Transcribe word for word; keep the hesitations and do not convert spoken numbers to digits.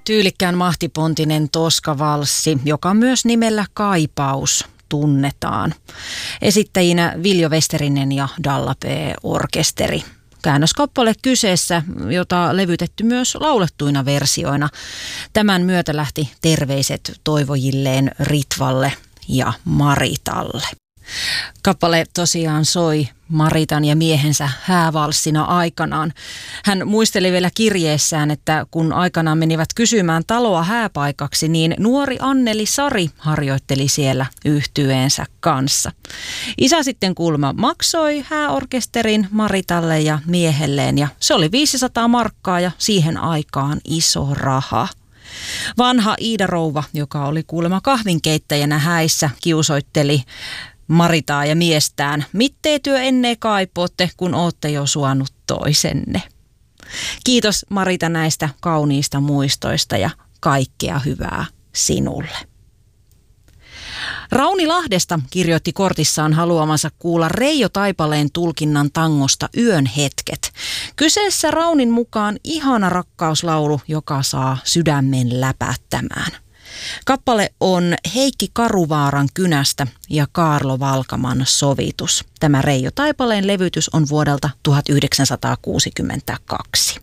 Tyylikkään mahtipontinen toskavalssi, joka myös nimellä Kaipaus tunnetaan. Esittäjinä Viljo Westerinen ja Dalla P. Orkesteri. Käännöskappale kyseessä, jota levytetty myös laulettuina versioina. Tämän myötä lähti terveiset toivojilleen Ritvalle ja Maritalle. Kappale tosiaan soi Maritan ja miehensä häävalssina aikanaan. Hän muisteli vielä kirjeessään, että kun aikanaan menivät kysymään taloa hääpaikaksi, niin nuori Anneli Sari harjoitteli siellä yhtyeensä kanssa. Isä sitten kuulemma maksoi hääorkesterin Maritalle ja miehelleen ja se oli viisisataa markkaa ja siihen aikaan iso raha. Vanha Iida-rouva, joka oli kuulemma kahvinkeittäjänä häissä, kiusoitteli Maritaa ja miestään. Mittee työ enne kaipootte, kun ootte jo suonut toisenne. Kiitos Marita näistä kauniista muistoista ja kaikkea hyvää sinulle. Rauni Lahdesta kirjoitti kortissaan haluamansa kuulla Reijo Taipaleen tulkinnan tangosta Yön hetket. Kyseessä Raunin mukaan ihana rakkauslaulu, joka saa sydämen läpättämään. Kappale on Heikki Karuvaaran kynästä ja Kaarlo Valkaman sovitus. Tämä Reijo Taipaleen levytys on vuodelta tuhatyhdeksänsataakuusikymmentäkaksi.